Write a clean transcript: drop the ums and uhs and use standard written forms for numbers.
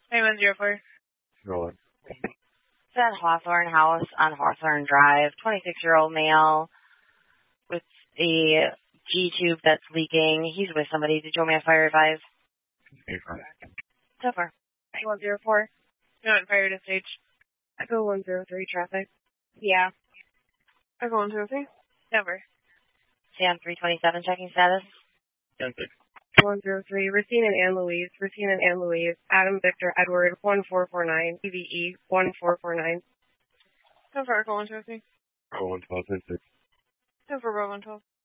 Hey, 104. Rolling. It's at Hawthorne House on Hawthorne Drive. 26-year-old male with a G-tube that's leaking. He's with somebody. Did you want me to fire advise? So far. 104. You want fire to stage? Echo 103 traffic. Yeah. Echo 103. Over. Sam 327 checking status. 103, Racine and Ann Louise, Adam Victor Edward 1449, PVE 1449. So far, Echo 103. Echo 112, 6. So far, 112.